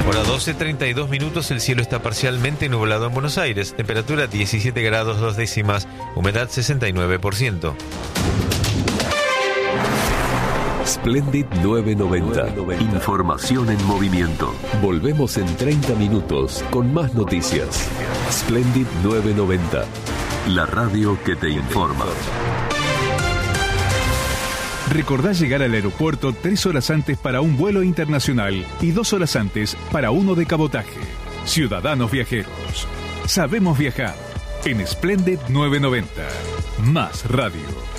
Hora 12:32 minutos, el cielo está parcialmente nublado en Buenos Aires, temperatura 17 grados 2 décimas, humedad 69%. Splendid 990. Información en movimiento. Volvemos en 30 minutos con más noticias. Splendid 990. La radio que te informa. Recordá llegar al aeropuerto 3 horas antes para un vuelo internacional y 2 horas antes para uno de cabotaje. Ciudadanos viajeros. Sabemos viajar. En Splendid 990. Más radio.